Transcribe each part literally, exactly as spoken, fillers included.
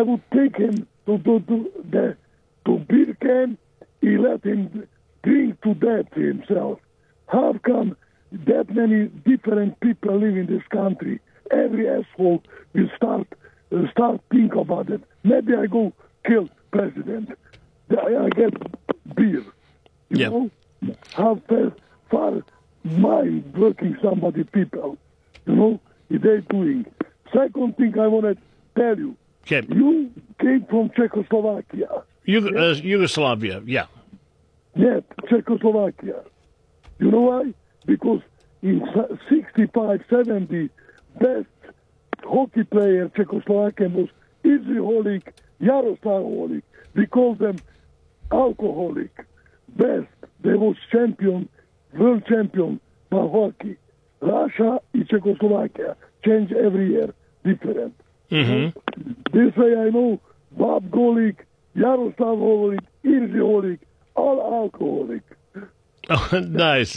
I would take him to to to the to beer can. He let him drink to death himself. How come that many different people live in this country? Every asshole will start uh, start think about it. Maybe I go kill president. I, I get beer. You yeah. know how far, far mind working somebody people. You know if they doing. Second thing I want to tell you. Okay. You came from Czechoslovakia. Yug- uh, Yugoslavia, yeah. Yeah, Czechoslovakia. You know why? Because in sixty-five, seventy, best hockey player Czechoslovakia was Izzy Jaroslav Holik. We call them alcoholic. Best. They was champion, world champion by hockey. Russia and Czechoslovakia change every year, different. Mm-hmm. This way I know Bob Golik, Jaroslav Holik, Izzy Holik, all alcoholic. Oh, nice.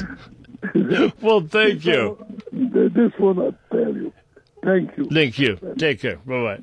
Well, thank you. This one I tell you. Thank you. Thank you. Take care. Bye-bye.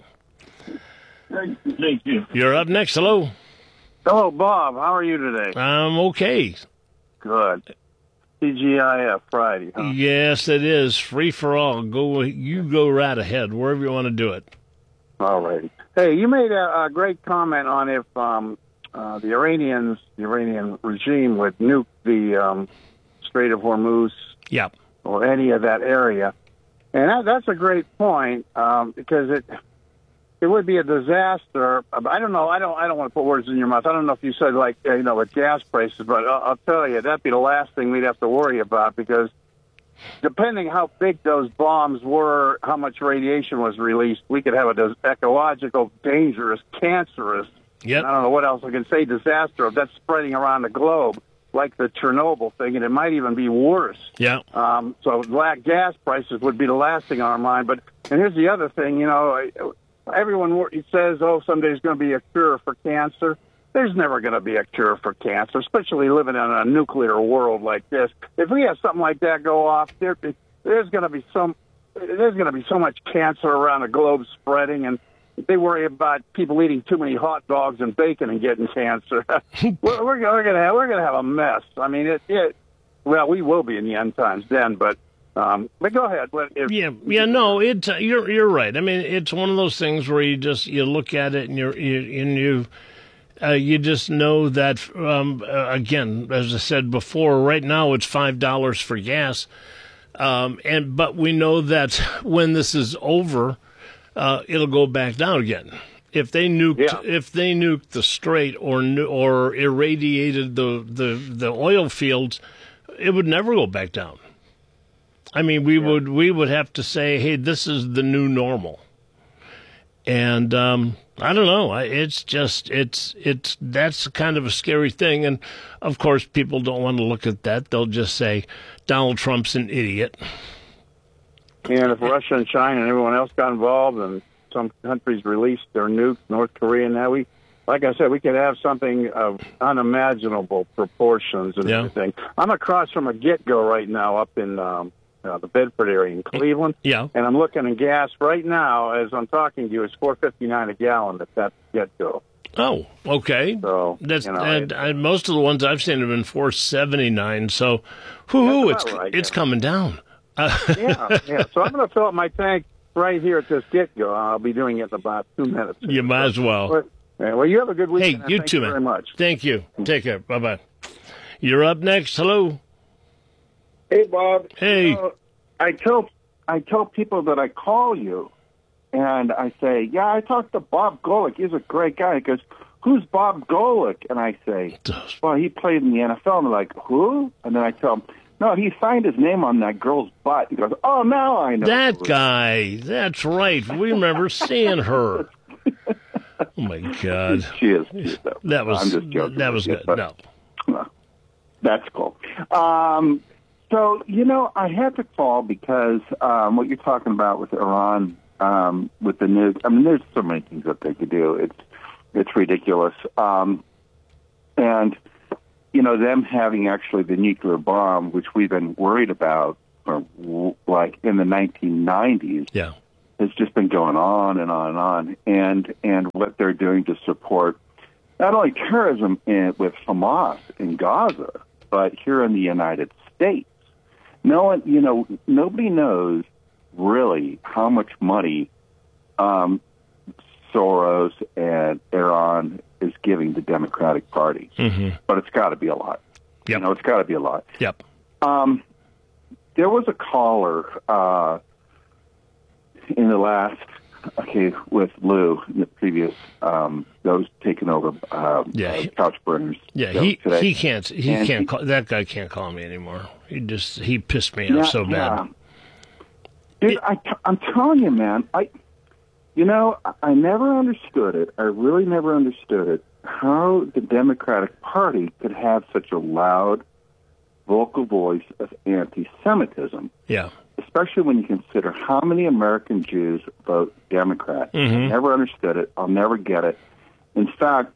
Thank you. Thank you. You're up next. Hello. Hello, Bob. How are you today? I'm okay. Good. T G I F Friday, huh? Yes, it is. Free for all. Go. You go right ahead, wherever you want to do it. All righty. Hey, you made a, a great comment on if um, uh, the Iranians, the Iranian regime would nuke the um, Strait of Hormuz Yeah. or any of that area. And that, that's a great point um, because it it would be a disaster. I don't know. I don't. I don't want to put words in your mouth. I don't know if you said like you know with gas prices, but I'll, I'll tell you that'd be the last thing we'd have to worry about because depending how big those bombs were, how much radiation was released, we could have a dis- ecological, dangerous, cancerous. Yep. I don't know what else I can say. Disaster of that's spreading around the globe, like the Chernobyl thing, and it might even be worse. Yeah. Um, so black gas prices would be the last thing on our mind. But and here's the other thing, you know, everyone says, oh, someday there's going to be a cure for cancer. There's never going to be a cure for cancer, especially living in a nuclear world like this. If we have something like that go off, there, there's going to be some, there's going to be so much cancer around the globe spreading, and they worry about people eating too many hot dogs and bacon and getting cancer. we're we're, we're going to have we're going to have a mess. I mean, it, it. Well, we will be in the end times then, but. Um, but go ahead. If, yeah, yeah, no, it. Uh, you're you're right. I mean, it's one of those things where you just you look at it and you're you and you uh, you just know that um, uh, again, as I said before, right now it's five dollars for gas, um, and but we know that when this is over, uh, it'll go back down again. If they nuked, yeah. if they nuked the strait or or irradiated the, the, the oil fields, it would never go back down. I mean, we yeah. would we would have to say, hey, this is the new normal. And um, I don't know. It's just it's it's that's kind of a scary thing. And of course, people don't want to look at that. They'll just say Donald Trump's an idiot. And if Russia and China and everyone else got involved, and some countries released their nukes, North Korea, now we, like I said, we could have something of unimaginable proportions and yeah. everything. I'm across from a Get-Go right now up in um, uh, the Bedford area in Cleveland. Yeah. And I'm looking at gas right now as I'm talking to you. It's four fifty-nine a gallon at that Get-Go. Oh, okay. So that's you know, and, and most of the ones I've seen have been four seventy-nine. So, whoo, it's right, it's yeah. coming down. yeah, yeah. So I'm going to fill up my tank right here at this Get-Go. I'll be doing it in about two minutes. You might as well. But, well, you have a good weekend. Hey, you Thank too, you man. very much. Thank you. Take care. Bye bye. You're up next. Hello. Hey, Bob. Hey. You know, I tell I tell people that I call you, and I say, yeah, I talked to Bob Golick. He's a great guy. He goes, who's Bob Golick? And I say, well, he played in the N F L. And they're like, who? And then I tell them, no, he signed his name on that girl's butt. He goes, oh, now I know. That guy. That's right. We remember seeing her. Oh, my God. She is cute, though. That was, I'm just joking that was you, good. but, No. no. That's cool. Um, so, you know, I had to call because um, what you're talking about with Iran, um, with the nuke, I mean, there's so many things that they could do. It's it's ridiculous. Um, and, you know, them having actually the nuclear bomb, which we've been worried about for, like, in the nineteen nineties. Yeah. has just been going on and on and on, and and what they're doing to support not only terrorism in, with Hamas in Gaza, but here in the United States. No one, you know, nobody knows really how much money um, Soros and Iran is giving the Democratic Party, mm-hmm. but it's got to be a lot. Yep. You know, it's got to be a lot. Yep. Um, there was a caller uh, in the last, okay, with Lou in the previous, um, those taking over uh, yeah, he, Couch Burners. Yeah, he today. he can't he and can't he, call, that guy can't call me anymore. He just he pissed me yeah, off so bad. Yeah. Dude, I, I'm telling you, man, I, you know, I never understood it. I really never understood it. How the Democratic Party could have such a loud, vocal voice of anti-Semitism. Yeah. Especially when you consider how many American Jews vote Democrat. Mm-hmm. I never understood it. I'll never get it. In fact,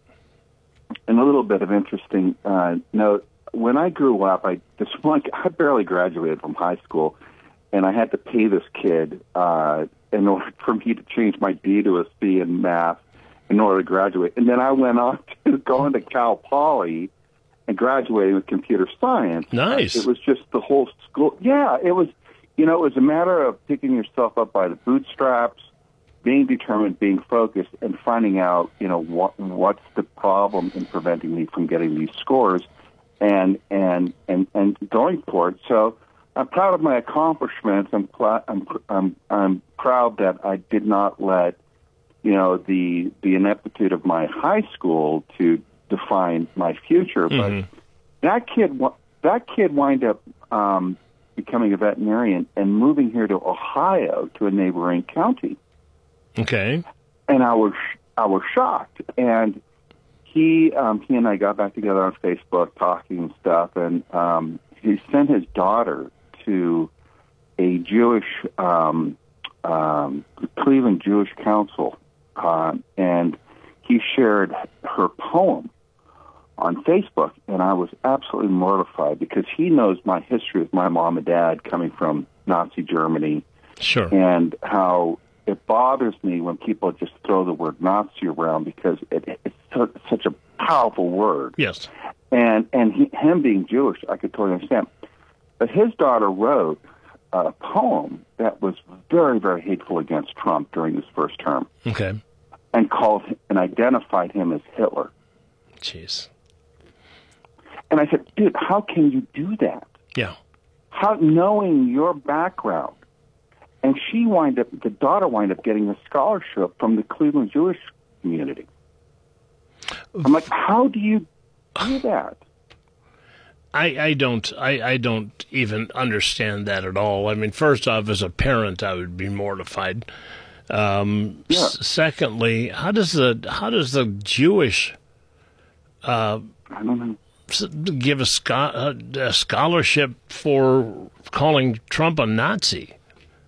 in a little bit of interesting uh, note, when I grew up, I this one I barely graduated from high school, and I had to pay this kid uh, in order for me to change my D to a C in math in order to graduate. And then I went on to go into Cal Poly and graduated with computer science. Nice. It was just the whole school. Yeah, it was. You know, it was a matter of picking yourself up by the bootstraps, being determined, being focused, and finding out, you know, what what's the problem in preventing me from getting these scores, and and and, and going for it. So I'm proud of my accomplishments. I'm pl- I'm I'm I'm proud that I did not let, you know, the the ineptitude of my high school to define my future. Mm-hmm. But that kid that kid wind up. Um, becoming a veterinarian and moving here to Ohio, to a neighboring county. Okay. And I was I was shocked. And he um, he and I got back together on Facebook talking and stuff, and um, he sent his daughter to a Jewish um, um, Cleveland Jewish Council, uh, and he shared her poem on Facebook, and I was absolutely mortified because he knows my history with my mom and dad coming from Nazi Germany. Sure. And how it bothers me when people just throw the word Nazi around because it, it's so, such a powerful word. Yes. And and he, him being Jewish, I could totally understand. But his daughter wrote a poem that was very, very hateful against Trump during his first term. Okay. And called and identified him as Hitler. Jeez. And I said, dude, how can you do that? Yeah. How, knowing your background. And she wind up, the daughter wind up getting a scholarship from the Cleveland Jewish community. I'm like, how do you do that? I, I don't I, I don't even understand that at all. I mean, first off, as a parent, I would be mortified. Um, yeah. s- secondly, how does the how does the Jewish uh, I don't know. give a, scho- a scholarship for calling Trump a Nazi?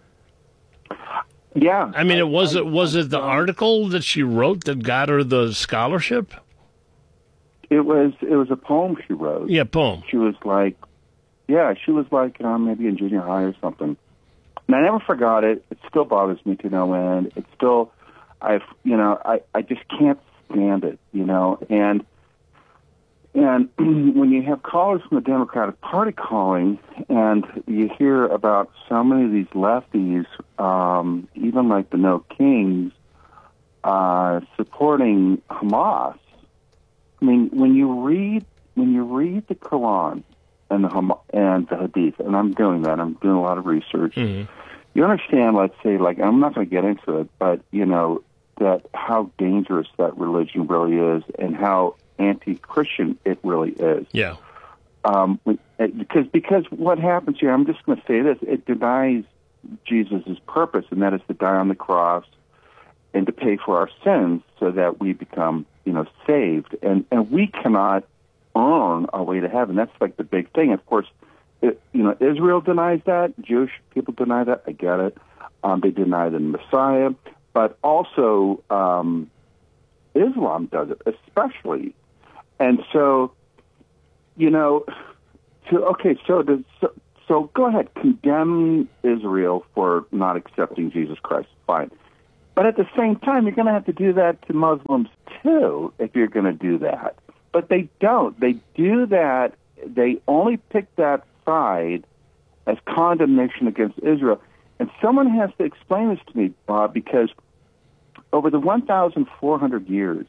Yeah. I mean, it was I, it was it the um, article that she wrote that got her the scholarship? It was it was a poem she wrote. Yeah, poem. She was like, yeah, she was like um, maybe in junior high or something. And I never forgot it. It still bothers me to no end. It's still, I've you know, I, I just can't stand it, you know, and. And when you have callers from the Democratic Party calling, and you hear about so many of these lefties, um, even like the No Kings, uh, supporting Hamas. I mean, when you read when you read the Quran and the Ham- and the Hadith, and I'm doing that, I'm doing a lot of research. Mm-hmm. You understand? Let's say, like, I'm not going to get into it, but you know that how dangerous that religion really is, and how anti-Christian it really is. Yeah. Um, because because what happens here, I'm just going to say this, it denies Jesus' purpose, and that is to die on the cross and to pay for our sins so that we become, you know, saved. And, and we cannot earn our way to heaven. That's like the big thing. Of course, it, you know, Israel denies that. Jewish people deny that. I get it. Um, they deny the Messiah. But also um, Islam does it, especially. And so, you know, to, okay, so to, so, so go ahead, condemn Israel for not accepting Jesus Christ. Fine. But at the same time, you're going to have to do that to Muslims, too, if you're going to do that. But they don't. They do that. They only pick that side as condemnation against Israel. And someone has to explain this to me, Bob, because over the one thousand four hundred years,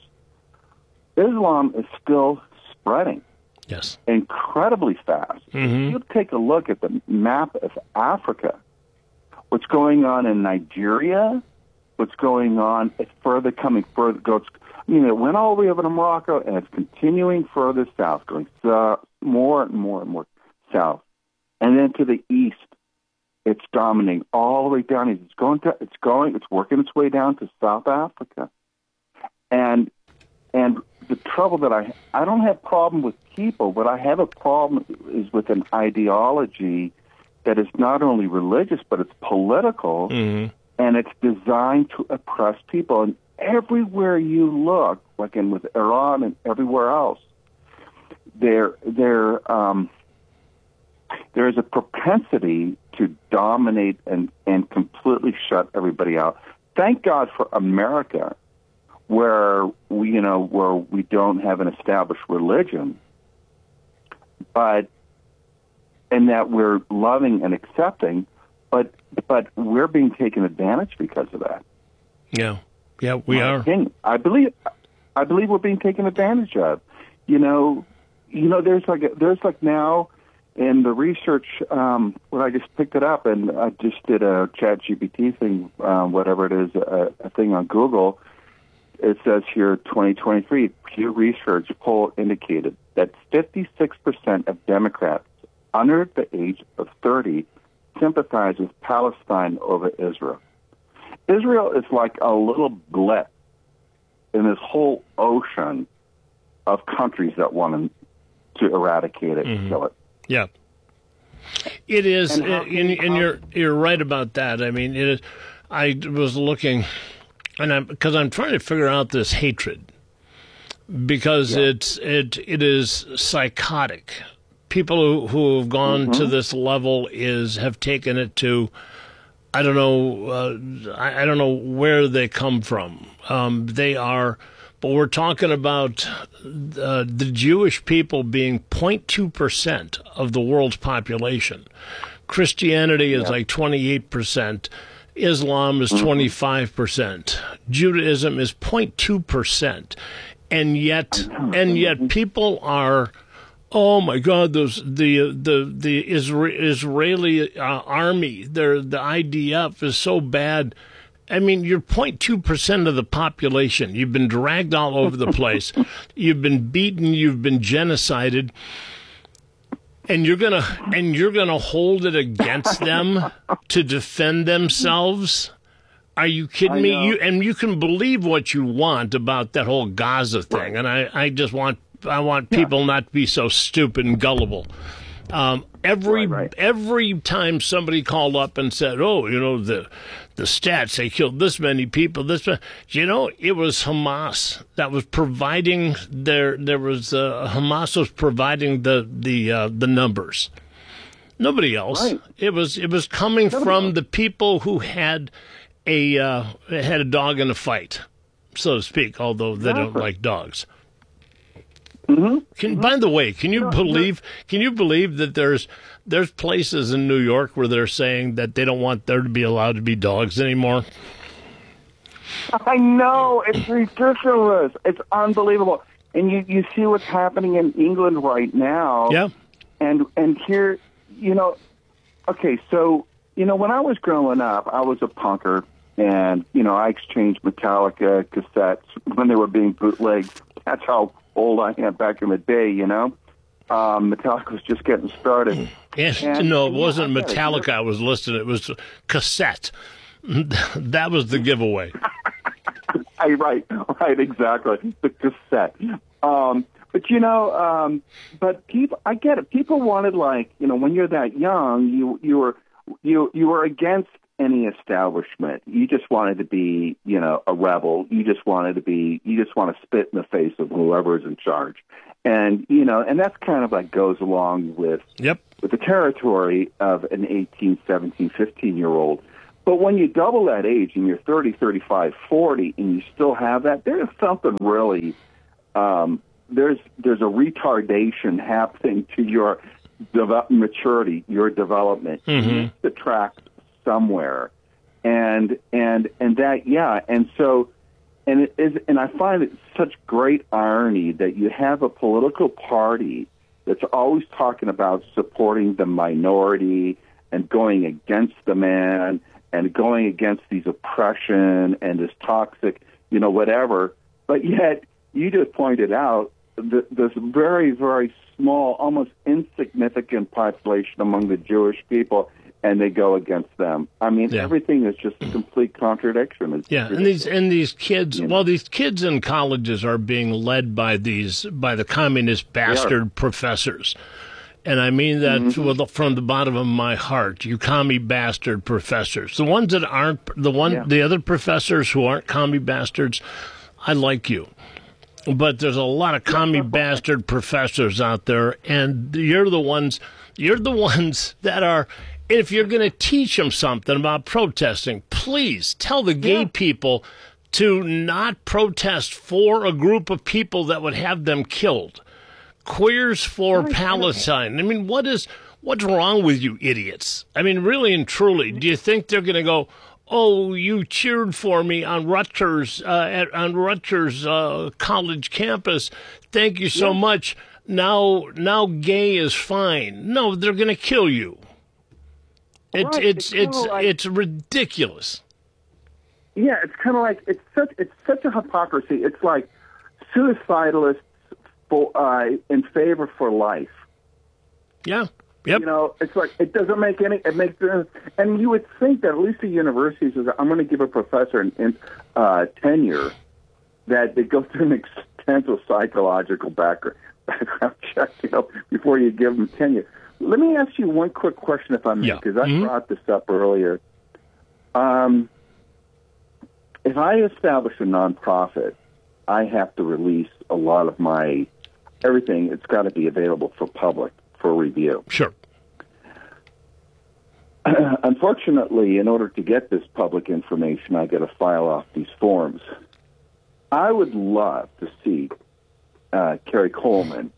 Islam is still spreading. Yes. Incredibly fast. Mm-hmm. If you take a look at the map of Africa, what's going on in Nigeria, what's going on, it's further coming further. Goes, I mean, it went all the way over to Morocco, and it's continuing further south, going so, more and more and more south. And then to the east, it's dominating all the way down. It's going to, it's going, it's working its way down to South Africa. And and the trouble that I, I don't have a problem with people, but I have a problem is with an ideology that is not only religious, but it's political, mm-hmm. and it's designed to oppress people. And everywhere you look, like in with Iran and everywhere else, there, there, um, there is a propensity to dominate and, and completely shut everybody out. Thank God for America, where we, you know, where we don't have an established religion, but and that we're loving and accepting, but but we're being taken advantage because of that. Yeah, yeah, we My are. opinion. I believe, I believe we're being taken advantage of. You know, you know, there's like a, there's like now in the research um, when I just picked it up and I just did a Chat G P T thing, um, whatever it is, a, a thing on Google. It says here, twenty twenty-three, Pew Research poll indicated that fifty-six percent of Democrats under the age of thirty sympathize with Palestine over Israel. Israel is like a little blip in this whole ocean of countries that want to eradicate it and Mm-hmm. kill it. Yeah. It is, And and, how can you and you're you're right about that. I mean, it is. I was looking, and I'm because I'm trying to figure out this hatred because Yeah. it's it it is psychotic. People who, who have gone Mm-hmm. to this level is have taken it to. I don't know. Uh, I, I don't know where they come from. Um, they are, but we're talking about uh, the Jewish people being zero point two percent of the world's population. Christianity is Yeah. like twenty-eight percent. Islam is twenty-five percent. Judaism is zero point two percent. And yet, and yet people are, oh my God, those the the the Isra- Israeli uh, army, their the I D F is so bad. I mean, you're zero point two percent of the population. You've been dragged all over the place. You've been beaten. You've been genocided, and you're gonna and you're gonna hold it against them to defend themselves. Are you kidding I me? know. You and you can believe what you want about that whole Gaza thing, Right. and I, I just want I want people not to be so stupid and gullible. Um, every Right, right. every time somebody called up and said, "Oh, you know the the stats they killed this many people," this ma-" you know it was Hamas that was providing their there was uh, Hamas was providing the the uh, the numbers. Nobody else. Right. It was it was coming Nobody from else. the people who had a uh, had a dog in a fight, so to speak. Although they don't Exactly. like dogs. Mm-hmm. Can, by the way, can you believe? Can you believe that there's there's places in New York where they're saying that they don't want there to be allowed to be dogs anymore? I know, it's ridiculous. It's unbelievable. And you, you see what's happening in England right now. Yeah. And and here, you know, okay, so, you know, when I was growing up, I was a punker, and, you know, I exchanged Metallica cassettes when they were being bootlegged. That's how old I am back in the day, you know. Um, Metallica was just getting started. And, And- no, it and yeah, wasn't I get it. Metallica I was listing. It was cassette. That was the giveaway. I, right, right, exactly. The cassette. Um, but you know, um, but people, I get it. People wanted, like, you know, when you're that young, you you were you you were against any establishment. You just wanted to be, you know, a rebel. You just wanted to be, you just want to spit in the face of whoever is in charge. And, you know, and that's kind of like goes along with, yep. with the territory of an eighteen, seventeen, fifteen-year-old. But when you double that age and you're thirty, thirty-five, forty, and you still have that, there's something really, um, there's there's a retardation happening to your develop, maturity, your development. Mm-hmm. You missed the track somewhere. And, and, and that, yeah, and so, and it is, and I find it such great irony that you have a political party that's always talking about supporting the minority and going against the man and going against these oppression and this toxic, you know, whatever. But yet, you just pointed out the, this very, very small, almost insignificant population among the Jewish people, and they go against them. I mean, yeah. everything is just a complete contradiction. It's yeah, and these and these kids, well, these kids in colleges are being led by these by the communist bastard professors. And I mean that mm-hmm. from the bottom of my heart, you commie bastard professors. The ones that aren't, the one, yeah. the other professors who aren't commie bastards, I like you. But there's a lot of commie bastard professors out there, and you're the ones, you're the ones that are, if you're going to teach them something about protesting, please tell the gay yeah. people to not protest for a group of people that would have them killed. Queers for right. Palestine. I mean, what is what's wrong with you idiots? I mean, really and truly, do you think they're going to go, oh, you cheered for me on Rutgers, uh, at, on Rutgers uh, college campus. Thank you so yeah. much. Now, now gay is fine. No, they're going to kill you. It, right. It's it's it's like, it's ridiculous. Yeah, it's kind of like it's such it's such a hypocrisy. It's like suicidalists for uh, in favor for life. Yeah. Yep. You know, it's like it doesn't make any. It makes, and you would think that at least the universities is. I'm going to give a professor an, an uh, tenure that they go through an extensive psychological background background check, you know, before you give them tenure. Let me ask you one quick question, if I may, because yeah. I mm-hmm. brought this up earlier. Um, if I establish a nonprofit, I have to release a lot of my everything. It's got to be available for public. For review. Sure. Uh, unfortunately, in order to get this public information, I got to file off these forms. I would love to see uh, Kerry Coleman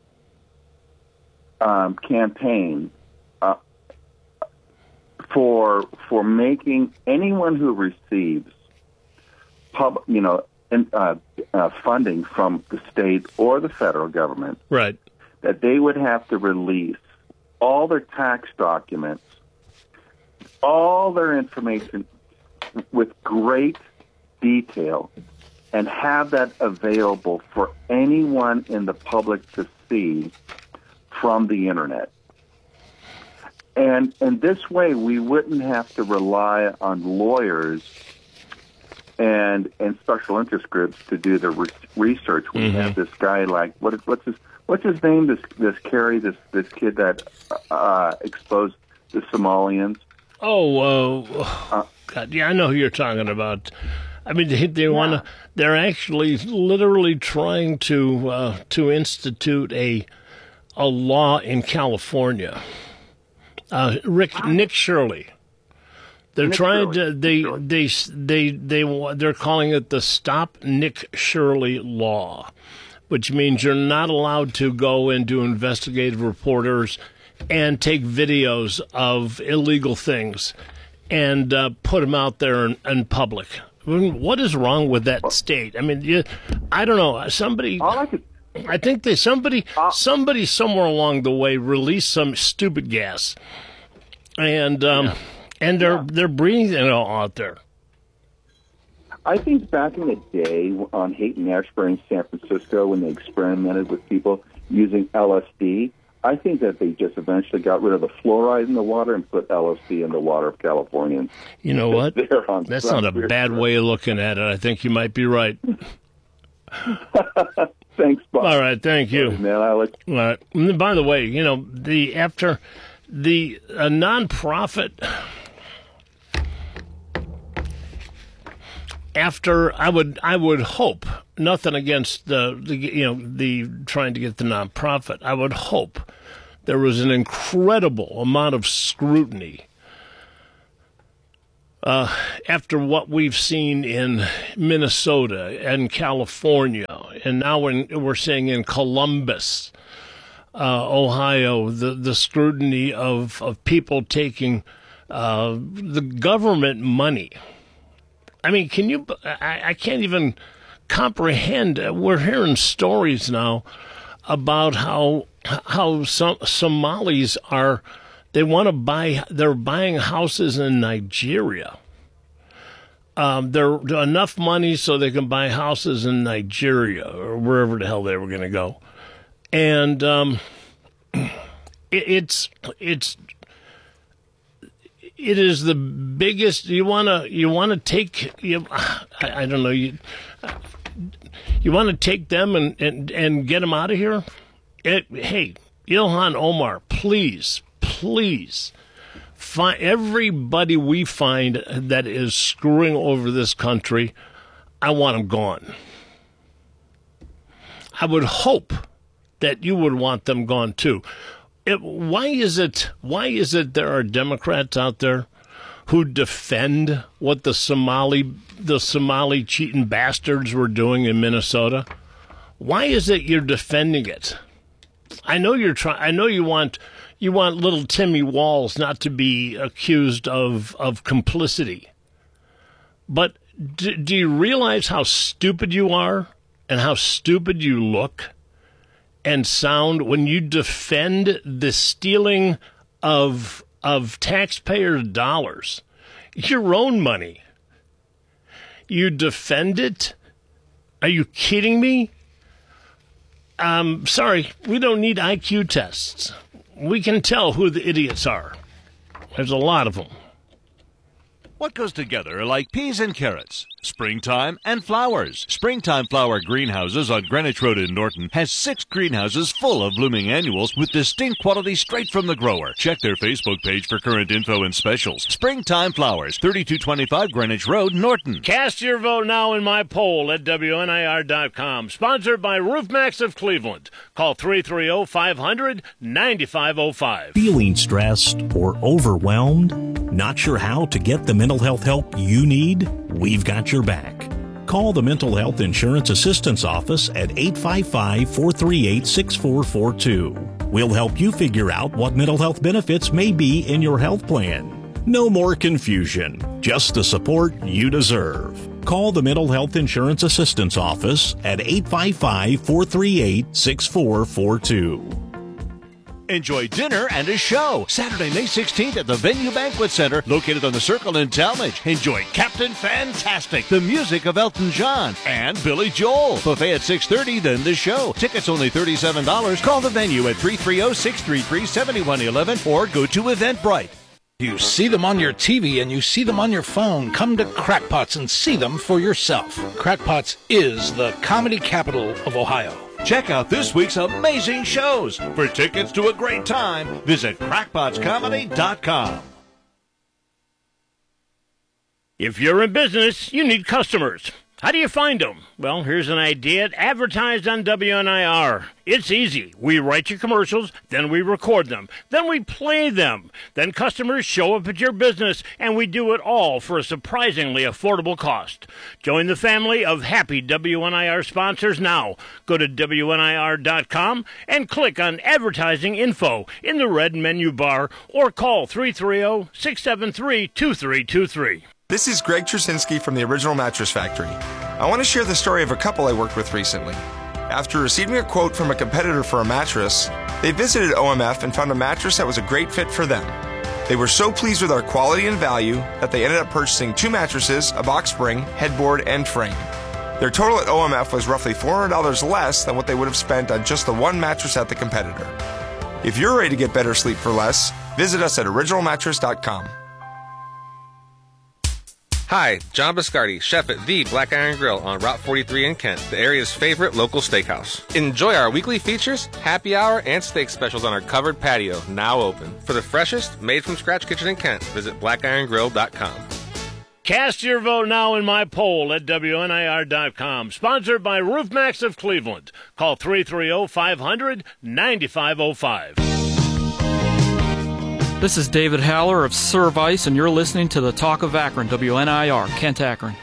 um, campaign uh, for for making anyone who receives pub, you know, in, uh, uh, funding from the state or the federal government, right, that they would have to release all their tax documents, all their information with great detail, and have that available for anyone in the public to see from the internet. And and this way, we wouldn't have to rely on lawyers and and special interest groups to do the re- research. We mm-hmm. have this guy like what is what's his what's his name? This this Kerry, this this kid that uh, exposed the Somalians. Oh, uh, uh, God, yeah, I know who you're talking about. I mean, they, they yeah. want to. They're actually literally trying to uh, to institute a a law in California. Uh, Rick Nick Shirley. They're Nick trying Shirley. to. They, sure. they they they they they're calling it the Stop Nick Shirley Law, which means you're not allowed to go and do investigative reporters and take videos of illegal things and uh, put them out there in, in public. I mean, what is wrong with that state? I mean, you, I don't know. Somebody, I, could, I think they somebody uh, somebody somewhere along the way released some stupid gas, and um, yeah. and they're yeah. they're breathing it all out there. I think back in the day on Haight-Ashbury in San Francisco, when they experimented with people using L S D, I think that they just eventually got rid of the fluoride in the water and put L S D in the water of Californians. You know what? That's not a bad way of looking at it. I think you might be right. Thanks, Bob. All right, thank you. Man, Alex. All right. And by the way, you know, the after the a nonprofit after I would I would hope, nothing against the, the you know the trying to get the nonprofit, I would hope there was an incredible amount of scrutiny uh, after what we've seen in Minnesota and California, and now in, we're seeing in Columbus, uh, Ohio, the, the scrutiny of, of people taking uh, the government money. I mean, can you, I, I can't even comprehend. We're hearing stories now about how how some Somalis are, they want to buy, they're buying houses in Nigeria. Um, they're enough money so they can buy houses in Nigeria or wherever the hell they were going to go. And um, it, it's, it's, it is the biggest, you want to, you want to take, you, I, I don't know, you, you want to take them and, and, and get them out of here? It, hey, Ilhan Omar, please, please, find everybody we find that is screwing over this country, I want them gone. I would hope that you would want them gone too. It, why is it, why is it there are Democrats out there who defend what the Somali, the Somali cheating bastards were doing in Minnesota? Why is it you're defending it? I know you're trying. I know you want you want little Timmy Walls not to be accused of of complicity. But do, do you realize how stupid you are and how stupid you look and sound when you defend the stealing of of taxpayer dollars, your own money? You defend it? Are you kidding me? Um, sorry, we don't need I Q tests. We can tell who the idiots are. There's a lot of them. What goes together like peas and carrots? Springtime and flowers. Springtime Flower Greenhouses on Greenwich Road in Norton has six greenhouses full of blooming annuals with distinct quality straight from the grower. Check their Facebook page for current info and specials. Springtime Flowers, thirty-two twenty-five Greenwich Road, Norton. Cast your vote now in my poll at W N I R dot com. Sponsored by RoofMax of Cleveland. Call three three zero, five hundred, nine five zero five. Feeling stressed or overwhelmed? Not sure how to get the mental health help you need? We've got your back. Call the Mental Health Insurance Assistance Office at eight five five, four three eight, six four four two. We'll help you figure out what mental health benefits may be in your health plan. No more confusion, just the support you deserve. Call the Mental Health Insurance Assistance Office at eight five five, four three eight, six four four two. Enjoy dinner and a show Saturday, May sixteenth at the Venue Banquet Center located on the Circle in Talmadge. Enjoy Captain Fantastic, the music of Elton John, and Billy Joel. Buffet at six thirty, then the show. Tickets only thirty-seven dollars. Call the venue at three three zero, six three three, seven one one one or go to Eventbrite. You see them on your T V and you see them on your phone. Come to Crackpots and see them for yourself. Crackpots is the comedy capital of Ohio. Check out this week's amazing shows. For tickets to a great time, visit crackpots comedy dot com. If you're in business, you need customers. How do you find them? Well, here's an idea. Advertise on W N I R. It's easy. We write your commercials, then we record them, then we play them. Then customers show up at your business, and we do it all for a surprisingly affordable cost. Join the family of happy W N I R sponsors now. Go to W N I R dot com and click on Advertising Info in the red menu bar or call three three zero, six seven three, two three two three. This is Greg Trusinski from the Original Mattress Factory. I want to share the story of a couple I worked with recently. After receiving a quote from a competitor for a mattress, they visited O M F and found a mattress that was a great fit for them. They were so pleased with our quality and value that they ended up purchasing two mattresses, a box spring, headboard, and frame. Their total at O M F was roughly four hundred dollars less than what they would have spent on just the one mattress at the competitor. If you're ready to get better sleep for less, visit us at original mattress dot com. Hi, John Biscardi, chef at The Black Iron Grill on Route forty-three in Kent, the area's favorite local steakhouse. Enjoy our weekly features, happy hour, and steak specials on our covered patio, now open. For the freshest, made-from-scratch kitchen in Kent, visit black iron grill dot com. Cast your vote now in my poll at W N I R dot com. Sponsored by RoofMax of Cleveland. Call three three zero, five hundred, nine five zero five. This is David Haller of Service, and you're listening to the Talk of Akron, W N I R, Kent, Akron.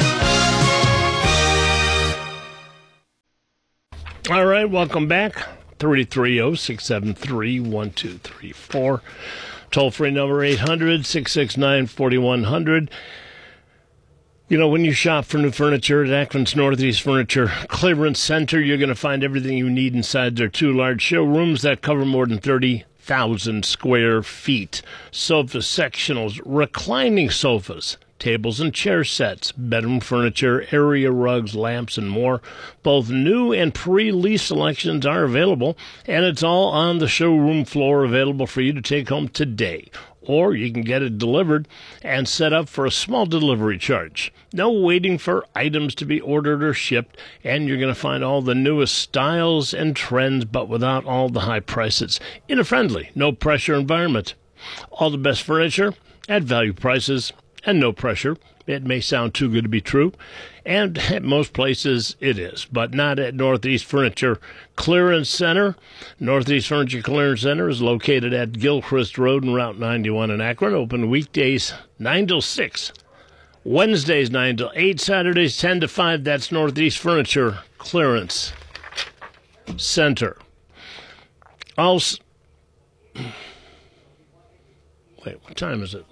All right, welcome back. three three zero, six seven three, one two three four. Toll-free number eight hundred, six six nine, four one zero zero. You know, when you shop for new furniture at Akron's Northeast Furniture Clearance Center, you're going to find everything you need inside their two large showrooms that cover more than thirty thousand square feet. Sofa sectionals, reclining sofas, tables and chair sets, bedroom furniture, area rugs, lamps, and more. Both new and pre-lease selections are available, and it's all on the showroom floor available for you to take home today. Or you can get it delivered and set up for a small delivery charge. No waiting for items to be ordered or shipped, and you're going to find all the newest styles and trends, but without all the high prices, in a friendly, no-pressure environment. All the best furniture at value prices and no pressure. It may sound too good to be true, and at most places it is, but not at Northeast Furniture Clearance Center. Northeast Furniture Clearance Center is located at Gilchrist Road and Route ninety-one in Akron. Open weekdays nine till six, Wednesdays nine till eight, Saturdays ten to five. That's Northeast Furniture Clearance Center. Also, wait, what time is it?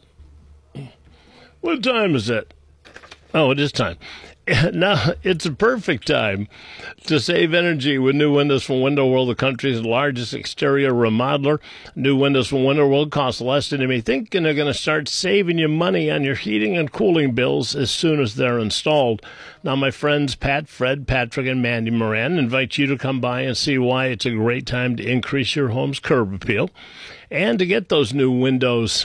What time is it? Oh, it is time. Now, it's a perfect time to save energy with new windows from Window World, the country's largest exterior remodeler. New windows from Window World cost less than you may think, and they're going to start saving you money on your heating and cooling bills as soon as they're installed. Now, my friends Pat, Fred, Patrick, and Mandy Moran invite you to come by and see why it's a great time to increase your home's curb appeal and to get those new windows,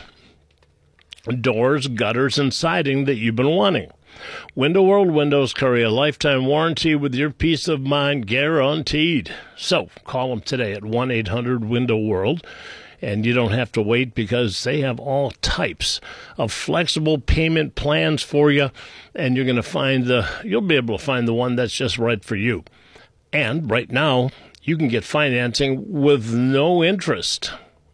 doors, gutters, and siding that you've been wanting. Window World Windows carry a lifetime warranty with your peace of mind guaranteed. So call them today at one eight hundred window world, and you don't have to wait because they have all types of flexible payment plans for you, and you're going to find the you'll be able to find the one that's just right for you. And right now, you can get financing with no interest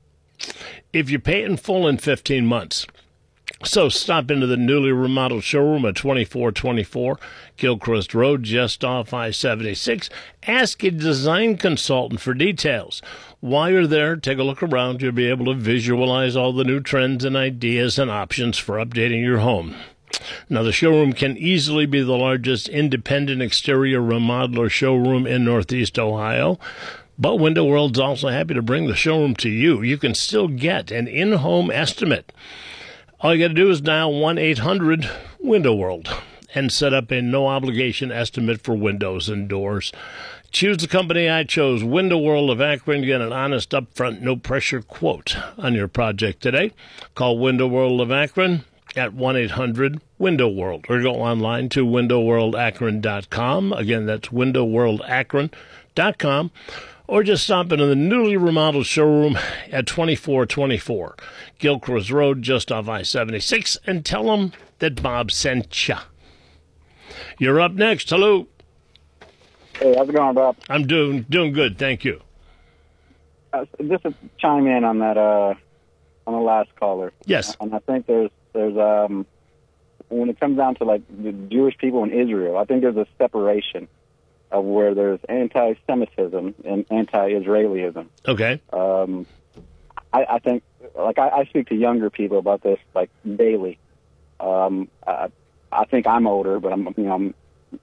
if you pay in full in fifteen months. So stop into the newly remodeled showroom at twenty-four twenty-four Gilchrist Road, just off I seventy-six. Ask a design consultant for details. While you're there, take a look around. You'll be able to visualize all the new trends and ideas and options for updating your home. Now, the showroom can easily be the largest independent exterior remodeler showroom in Northeast Ohio. But Window World's also happy to bring the showroom to you. You can still get an in-home estimate. All you got to do is dial one eight hundred window world and set up a no-obligation estimate for windows and doors. Choose the company I chose, Window World of Akron. Get an honest, upfront, no-pressure quote on your project today. Call Window World of Akron at one eight hundred window world or go online to window world akron dot com. Again, that's window world akron dot com. Or just stop into the newly remodeled showroom at twenty-four twenty-four Gilchrist Road, just off I seventy-six, and tell them that Bob sent you. You're up next. Hello. Hey, how's it going, Bob? I'm doing doing good, thank you. Uh, just to chime in on that, uh, on the last caller. Yes. And I think there's there's um, when it comes down to like the Jewish people in Israel, I think there's a separation of where there's anti-Semitism and anti-Israelism. Okay. Um, I, I think, like, I, I speak to younger people about this, like, daily. Um, I, I think I'm older, but I'm, you know, I'm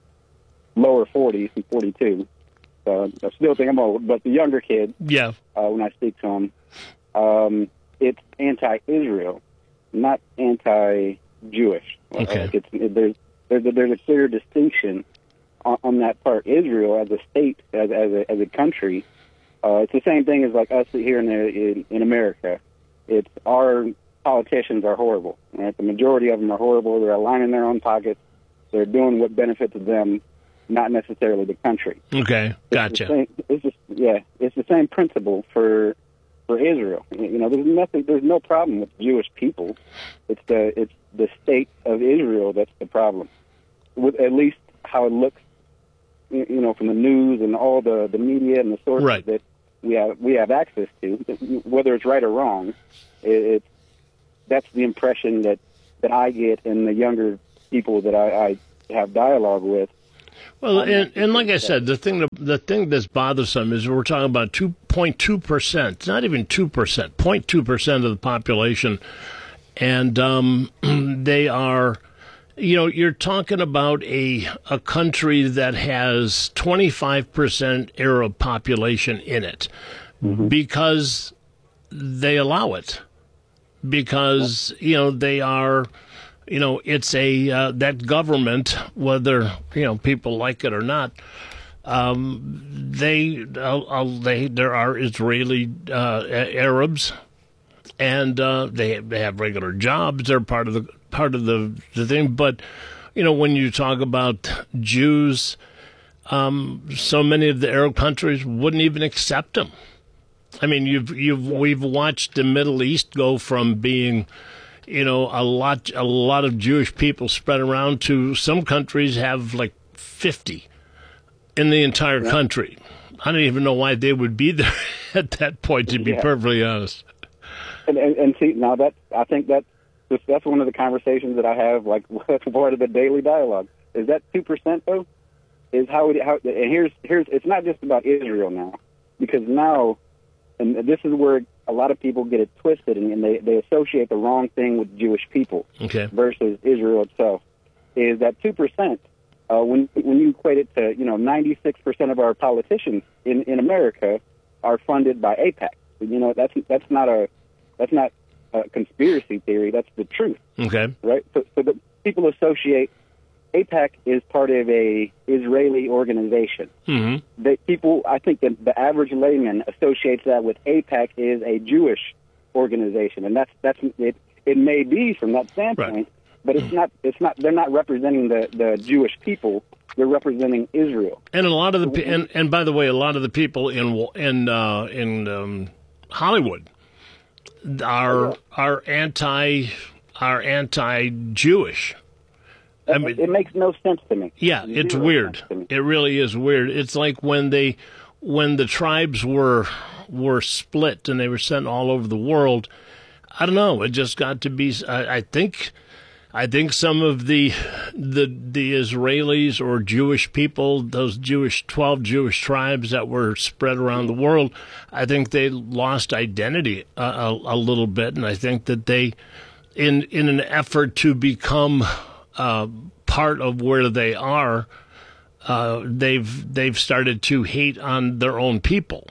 lower forties, I'm forty-two. So I still think I'm old. But the younger kids, yeah, uh, when I speak to them, um, it's anti-Israel, not anti-Jewish. Okay. Like it's, it, there's, there's, a, there's a clear distinction on that part. Israel as a state, as as a, as a country, uh, it's the same thing as like us here in, the, in in America. It's our politicians are horrible. Right? The majority of them are horrible. They're aligning their own pockets. They're doing what benefits them, not necessarily the country. Okay, gotcha. It's, the same, it's just yeah, it's the same principle for for Israel. You know, there's nothing, there's no problem with Jewish people. It's the it's the state of Israel that's the problem, with at least how it looks, you know, from the news and all the, the media and the sources right. that we have we have access to, whether it's right or wrong. It, it that's the impression that, that I get, and the younger people that I, I have dialogue with. Well, and, and like I said, the thing the thing that's bothersome is we're talking about two point two percent, not even two percent, zero point two percent of the population, and um, they are, you know, you're talking about a a country that has twenty-five percent Arab population in it, mm-hmm. because they allow it, because, you know, they are... You know, it's a uh, that government, whether, you know, people like it or not. Um, they uh, uh, they there are Israeli uh, Arabs, and uh, they they have regular jobs. They're part of the part of the, the thing. But, you know, when you talk about Jews, um, so many of the Arab countries wouldn't even accept them. I mean, you've you've we've watched the Middle East go from being, you know, a lot, a lot of Jewish people spread around to some countries have like fifty in the entire yeah. country. I don't even know why they would be there at that point, to be yeah. perfectly honest. And, and, and see, now that I think that that's one of the conversations that I have, like, that's part of the daily dialogue. Is that two percent though? Is how it, how, and here's here's it's not just about Israel now, because now, and this is where a lot of people get it twisted, and, and they, they associate the wrong thing with Jewish people okay. versus Israel itself. Is that two percent? Uh, when when you equate it to, you know, ninety-six percent of our politicians in, in America are funded by AIPAC. You know, that's that's not a that's not a conspiracy theory. That's the truth. Okay. Right. So, so the people associate AIPAC is part of a Israeli organization. Mm-hmm. That people, I think that the average layman associates that with AIPAC is a Jewish organization, and that's that's it. It may be from that standpoint, right. but it's not. It's not. They're not representing the, the Jewish people. They're representing Israel. And a lot of the and, and by the way, a lot of the people in in uh, in um, Hollywood are oh, yeah. are anti are anti-Jewish. I mean, it makes no sense to me. Yeah, Zero it's weird. It really is weird. It's like when they, when the tribes were were split and they were sent all over the world. I don't know. It just got to be. I, I think, I think some of the the the Israelis or Jewish people, those Jewish twelve Jewish tribes that were spread around the world, I think they lost identity a, a, a little bit, and I think that they, in in an effort to become Uh, part of where they are, uh, they've they've started to hate on their own people.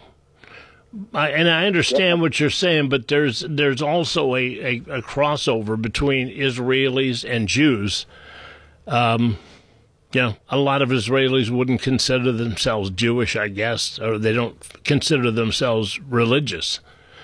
I, and I understand what you're saying, but there's there's also a, a, a crossover between Israelis and Jews. Um, you know, a lot of Israelis wouldn't consider themselves Jewish, I guess, or they don't consider themselves religious.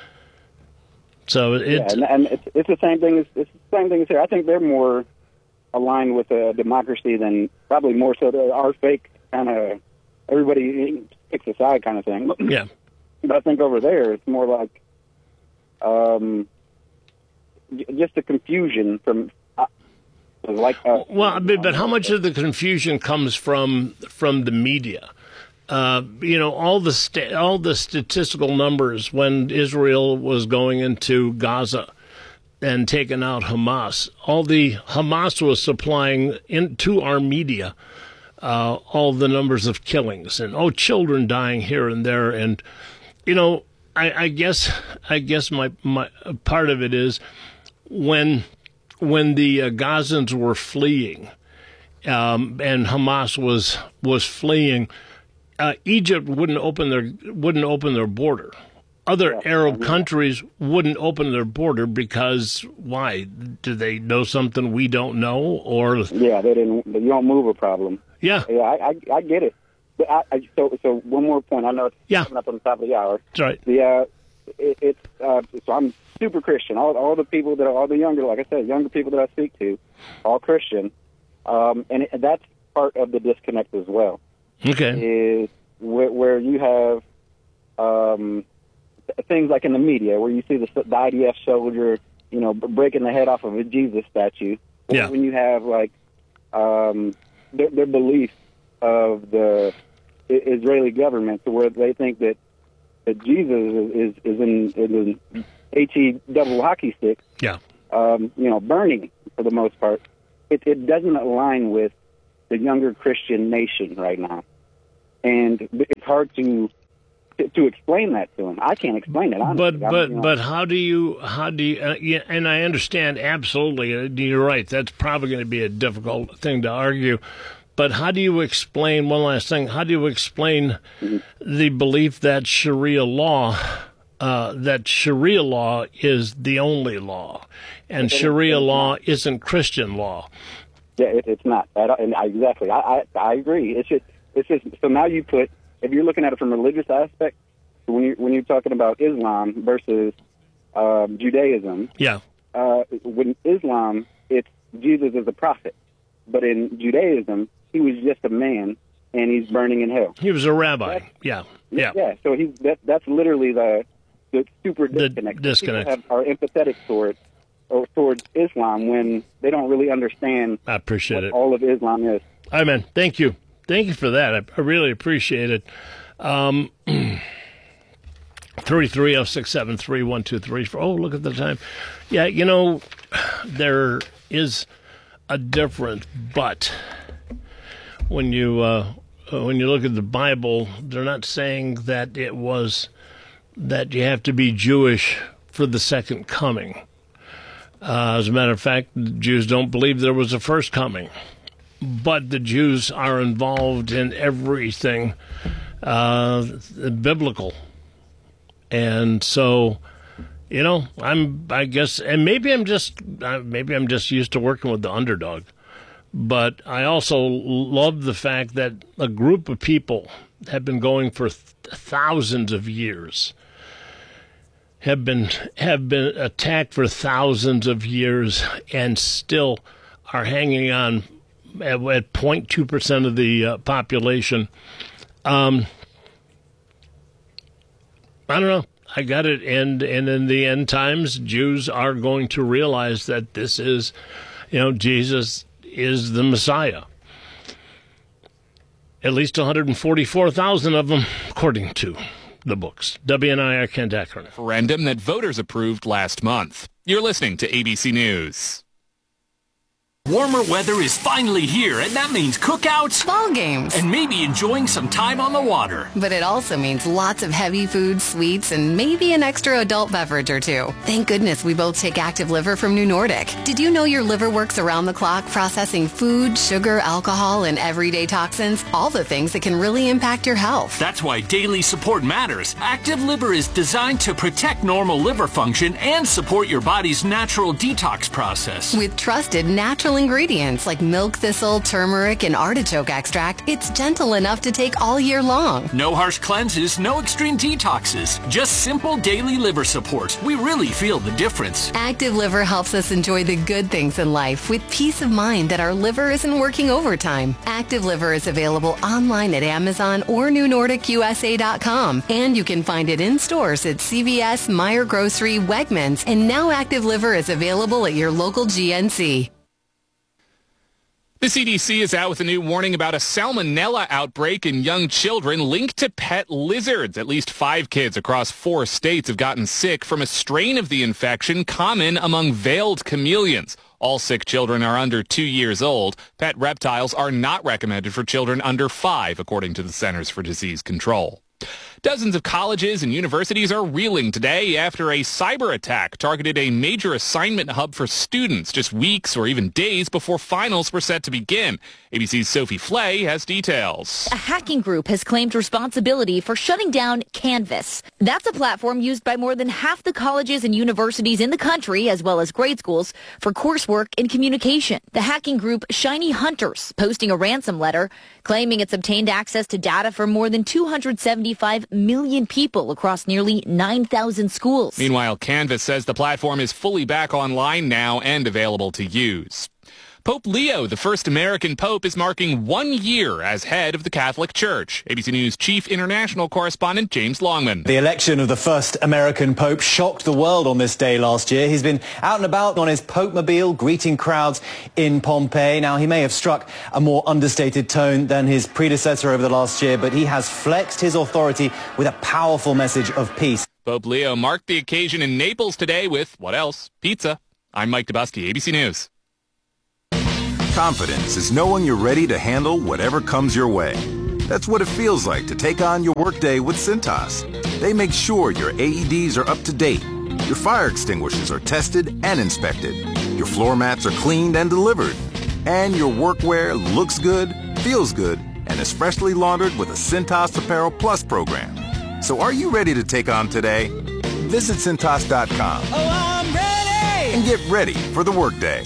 So it, yeah, and, and it's, it's the same thing. As, it's the same thing as here. I think they're more aligned with a democracy than probably more so the, our fake kind of everybody picks a side kind of thing. Yeah. But I think over there it's more like um, j- just a confusion from uh, like. Uh, well, but, but how much of the confusion comes from from the media? Uh, you know, all the sta- all the statistical numbers when Israel was going into Gaza and taking out Hamas. All the Hamas was supplying into our media uh, all the numbers of killings and oh, children dying here and there. And you know, I, I guess I guess my my part of it is when when the uh, Gazans were fleeing um, and Hamas was was fleeing, uh, Egypt wouldn't open their wouldn't open their border. Other Arab countries wouldn't open their border because why? Do they know something we don't know? Or yeah, they didn't. You don't move a problem. Yeah, yeah, I, I, I get it. But I, I, so, so one more point. I know it's yeah. coming up on the top of the hour. That's right. The uh, it, it's uh, so I'm super Christian. All all the people that are all the younger, like I said, younger people that I speak to, all Christian, um, and it, that's part of the disconnect as well. Okay, is where, where you have. Um, things like in the media where you see the, the I D F soldier you know, breaking the head off of a Jesus statue. Or yeah. when you have, like, um, their, their belief of the Israeli government to where they think that, that Jesus is, is in, in an H-E double hockey stick, yeah. um, you know, burning for the most part. It, it doesn't align with the younger Christian nation right now. And it's hard to to, to explain that to them. I can't explain it, honestly. But but you know, but how do you how do you? Uh, yeah, and I understand absolutely. Uh, you're right. That's probably going to be a difficult thing to argue. But how do you explain one last thing? How do you explain mm-hmm. the belief that Sharia law, uh, that Sharia law is the only law, and it, Sharia it, law isn't Christian law? Yeah, it, it's not. I don't, and I, exactly. I, I I agree. It's just it's just so now you put, if you're looking at it from a religious aspect, when you when you're talking about Islam versus uh, Judaism, yeah, uh, when Islam, it's Jesus is a prophet, but in Judaism, he was just a man, and he's burning in hell. He was a rabbi. That's, yeah, yeah, yeah. So he's that. That's literally the the super disconnect. The disconnect. People have, are empathetic towards or towards Islam when they don't really understand. I appreciate what it. all of Islam is. All right, man. Thank you. Thank you for that. I, I really appreciate it. Um, thirty-three oh six seven three one two three. Oh, look at the time. Yeah, you know, there is a difference, but when you uh, when you look at the Bible, they're not saying that it was that you have to be Jewish for the second coming. Uh, as a matter of fact, the Jews don't believe there was a first coming. But the Jews are involved in everything uh, biblical. And so, you know, I'm, I guess, and maybe I'm just, uh, maybe I'm just used to working with the underdog. But I also love the fact that a group of people have been going for th- thousands of years. have been have been attacked for thousands of years and still are hanging on at, at zero point two percent of the uh, population. Um, I don't know. I got it. And, and in the end times, Jews are going to realize that this is, you know, Jesus is the Messiah. At least one hundred forty-four thousand of them, according to the books. W N I R Kent Akron. Referendum that voters approved last month. You're listening to A B C News. Warmer weather is finally here, and that means cookouts, ball games, and maybe enjoying some time on the water. But it also means lots of heavy food, sweets, and maybe an extra adult beverage or two. Thank goodness we both take Active Liver from New Nordic. Did you know your liver works around the clock processing food, sugar, alcohol, and everyday toxins? All the things that can really impact your health. That's why daily support matters. Active Liver is designed to protect normal liver function and support your body's natural detox process. With trusted natural ingredients like milk thistle, turmeric, and artichoke extract, it's gentle enough to take all year long. No harsh cleanses, no extreme detoxes, just simple daily liver support. We really feel the difference. Active Liver helps us enjoy the good things in life with peace of mind that our liver isn't working overtime. Active Liver is available online at Amazon or new nordic u s a dot com, and you can find it in stores at C V S, Meijer Grocery, Wegmans, and now Active Liver is available at your local G N C. The C D C is out with a new warning about a salmonella outbreak in young children linked to pet lizards. At least five kids across four states have gotten sick from a strain of the infection common among veiled chameleons. All sick children are under two years old. Pet reptiles are not recommended for children under five, according to the Centers for Disease Control. Dozens of colleges and universities are reeling today after a cyber attack targeted a major assignment hub for students just weeks or even days before finals were set to begin. A B C's Sophie Flay has details. A hacking group has claimed responsibility for shutting down Canvas. That's a platform used by more than half the colleges and universities in the country, as well as grade schools, for coursework in communication. The hacking group Shiny Hunters posting a ransom letter claiming it's obtained access to data for more than two hundred seventy-five million people across nearly nine thousand schools. Meanwhile, Canvas says the platform is fully back online now and available to use. Pope Leo, the first American pope, is marking one year as head of the Catholic Church. A B C News chief international correspondent James Longman. The election of the first American pope shocked the world on this day last year. He's been out and about on his Pope-mobile, greeting crowds in Pompeii. Now, he may have struck a more understated tone than his predecessor over the last year, but he has flexed his authority with a powerful message of peace. Pope Leo marked the occasion in Naples today with, what else? Pizza. I'm Mike Dubusky, A B C News. Confidence is knowing you're ready to handle whatever comes your way. That's what it feels like to take on your workday with Cintas. They make sure your A E Ds are up to date, your fire extinguishers are tested and inspected, your floor mats are cleaned and delivered, and your workwear looks good, feels good, and is freshly laundered with a Cintas Apparel Plus program. So are you ready to take on today? Visit Cintas dot com. Oh, I'm ready! And get ready for the workday.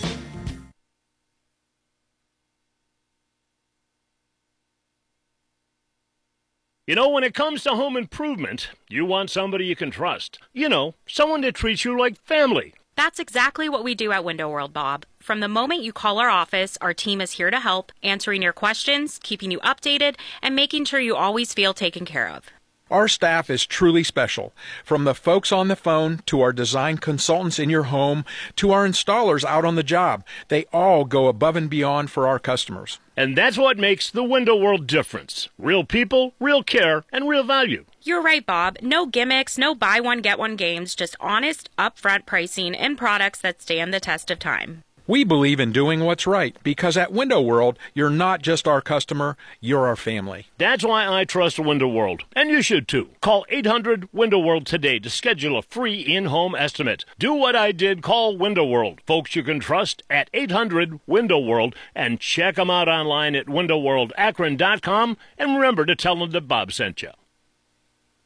You know, when it comes to home improvement, you want somebody you can trust. You know, someone that treats you like family. That's exactly what we do at Window World, Bob. From the moment you call our office, our team is here to help, answering your questions, keeping you updated, and making sure you always feel taken care of. Our staff is truly special. From the folks on the phone to our design consultants in your home to our installers out on the job, they all go above and beyond for our customers. And that's what makes the Window World difference. Real people, real care, and real value. You're right, Bob. No gimmicks, no buy one, get one games, just honest, upfront pricing and products that stand the test of time. We believe in doing what's right because at Window World, you're not just our customer, you're our family. That's why I trust Window World, and you should too. Call eight hundred Window World today to schedule a free in-home estimate. Do what I did, call Window World. Folks you can trust at eight hundred Window World, and check them out online at window world akron dot com, and remember to tell them that Bob sent you.